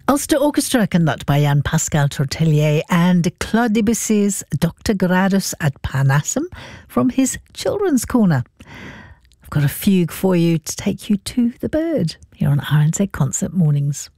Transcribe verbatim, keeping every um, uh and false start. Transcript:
Ulster Orchestra, conducted by Jan Pascal Tortelier, and Claude Debussy's Doctor Gradus ad Parnassum from his Children's Corner. I've got a fugue for you to take you to the bird here on R N Z Concert Mornings.